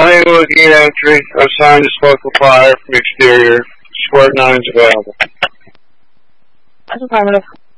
Hollywood gate entry, assigned as local fire from exterior. Square 9 is available. That's affirmative.